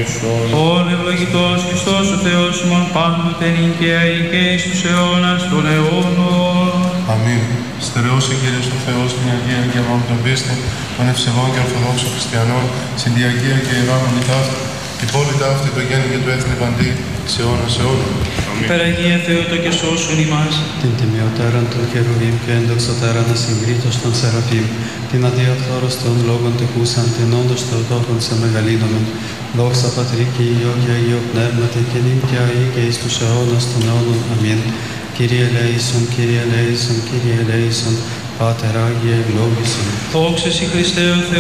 τους αιώνας. Ον ευλογητός Χριστός ο Θεός ημών πάντοτε νυν και αεί και εις τους αιώνας των αιώνων. Αμήν. Στερεώσε Κύριε ο Θεός την Αγία και αμαρτωλών πίστη, των ευσεβών και ορθοδόξων χριστιανών, στην Αγία και Ιερά Μονή ταύτη, την πόλη ταύτη, το γέννη και το έθνη παντή, σε αιώνας αιώνων. Υπεραγία Θεότο και σώσον ημάς. Την τιμιωτέραν των χερουβίμ και ενδοξωτέραν ασυγκρίτως των σεραφείμ, την αδιαφθόρος των λόγων τεχούσαν, την όντως Θεοτόκον σε μεγαλύνομεν. Δόξα Πατρί και Υιό και Αγίο Πνεύματι και νυν και αεί και εις τους αιώνας των αιώνων. Αμήν. Κύριε ελέησον, Κύριε ελέησον, Κύριε ελέησον, Πάτερ Άγιε ευλόγησον. Δόξα σοι Χριστέ ο Θεός.